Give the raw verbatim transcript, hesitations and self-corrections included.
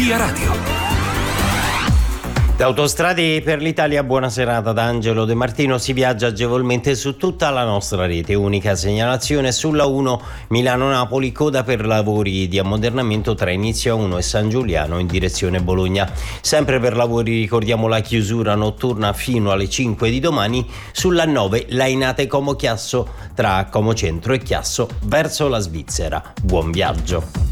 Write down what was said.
Via Radio. Da Autostrade per l'Italia, buona serata da Angelo De Martino. Si viaggia agevolmente su tutta la nostra rete. Unica segnalazione sulla uno Milano-Napoli, coda per lavori di ammodernamento tra Inizio uno e San Giuliano in direzione Bologna. Sempre per lavori ricordiamo la chiusura notturna fino alle cinque di domani sulla nove Lainate Como Chiasso tra Como Centro e Chiasso verso la Svizzera. Buon viaggio.